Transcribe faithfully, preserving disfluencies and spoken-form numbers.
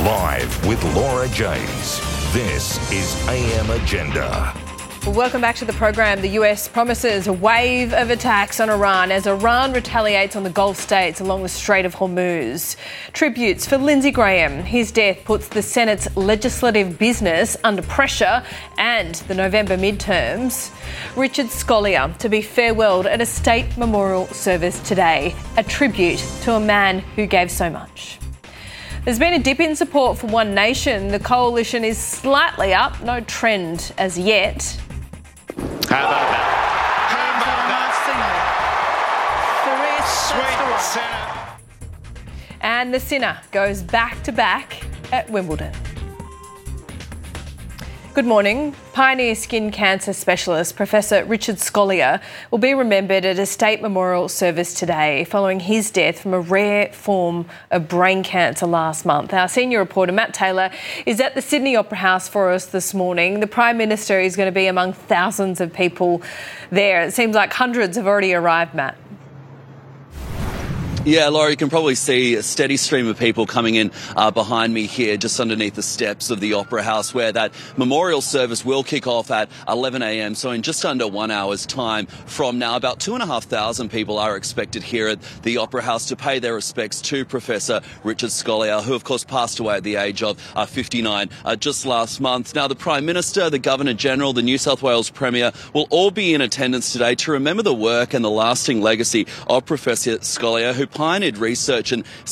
Live with Laura James. This is A M Agenda. Welcome back to the program. The U S promises a wave of attacks on Iran as Iran retaliates on the Gulf states along the Strait of Hormuz. Tributes for Lindsey Graham. His death puts the Senate's legislative business under pressure and the November midterms. Richard Scolyer to be farewelled at a state memorial service today, a tribute to a man who gave so much. There's been a dip in support for One Nation. The coalition is slightly up, no trend as yet. How about that? How about that? Sweet sinner. And the sinner goes back to back at Wimbledon. Good morning. Pioneer skin cancer specialist Professor Richard Scolyer will be remembered at a state memorial service today following his death from a rare form of brain cancer last month. Our senior reporter Matt Taylor is at the Sydney Opera House for us this morning. The Prime Minister is going to be among thousands of people there. It seems like hundreds have already arrived, Matt. Yeah, Laura, you can probably see a steady stream of people coming in uh, behind me here, just underneath the steps of the Opera House, where that memorial service will kick off at eleven a m. So in just under one hour's time from now, about two and a half thousand people are expected here at the Opera House to pay their respects to Professor Richard Scolyer, who of course passed away at the age of uh, fifty-nine uh, just last month. Now, the Prime Minister, the Governor-General, the New South Wales Premier will all be in attendance today to remember the work and the lasting legacy of Professor Scolyer, who pioneered research and